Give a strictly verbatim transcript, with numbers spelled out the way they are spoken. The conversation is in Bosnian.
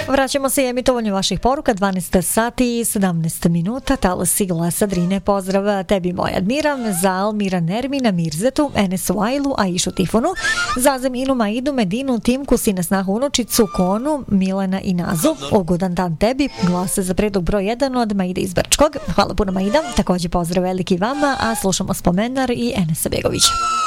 Vraćamo se i emitovanju vaših poruka, dvanaest sati i sedamnaest minuta, talasi glasa Drine. Pozdrav tebi moja Admiram, za Almira Nermina, Mirzetu, Enesu Ajlu, Aišu Tifonu, za Zeminu Maidu, Medinu, Timku, Sina Snahu Unučicu, Konu, Milana i Nazu. Ugodan dan tebi, glasa za predlog broj jedan od Maide iz Brčkog. Hvala puno Maida, također pozdrav veliki vama, a slušamo Spomenar i Enesa Begovića.